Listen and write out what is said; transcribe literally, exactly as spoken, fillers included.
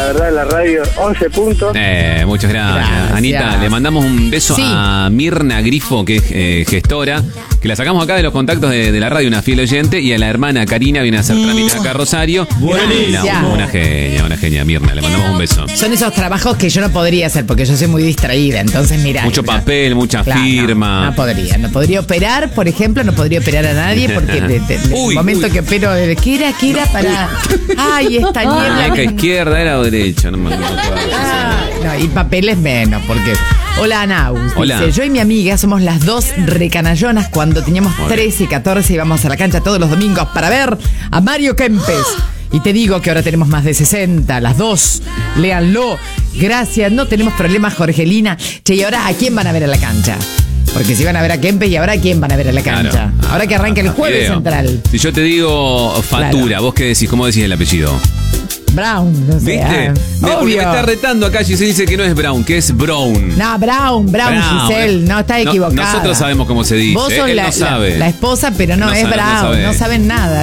verdad, la radio once puntos. Eh, muchas gracias. Gracias. Anita, le mandamos un beso Sí. a Mirna Grifo, que es eh, gestora, que la sacamos acá de los contactos de, de la radio, una fiel oyente, y a la hermana Karina viene a hacer trámites acá a Rosario. Buenísimo. Una, una genia, una genia, Mirna, le mandamos un beso. Son esos trabajos que yo no podría hacer porque yo soy muy distraída, entonces mira. Mucho mira. papel, mucha Claro, firma. No, no podría, no podría operar, por ejemplo, no podría operar a nadie porque de, de- de- Uy, el momento uy. que opero, de- ¿qué era? ¿Qué era para? Ay, esta niebla. Acá izquierda era o derecha, no me acuerdo. Ah, no, y papeles menos, porque. Hola, Anau. Hola. Dice, yo y mi amiga somos las dos recanallonas cuando teníamos Muy bien. trece y catorce íbamos a la cancha todos los domingos para ver a Mario Kempes. Y te digo que ahora tenemos más de sesenta, las dos. Léanlo. Gracias, no tenemos problemas, Jorgelina. Che, ¿y ahora a quién van a ver a la cancha? Porque si van a ver a Kempes, ¿y ahora a quién van a ver a la cancha? Claro. Ahora que arranca el jueves Video. central. Si yo te digo Fatura, Claro. ¿vos qué decís? ¿Cómo decís el apellido? Brown, no sé. ¿Viste? ah, Me, porque obvio. me está retando acá, Giselle dice que no es Brown, que es Brown. No, Brown, Brown, Brown. Giselle, no, está No, equivocada. nosotros sabemos cómo se dice. Vos sos Él la, no sabe. la- la esposa, pero no, No es sabe, no Brown, sabe. no saben nada.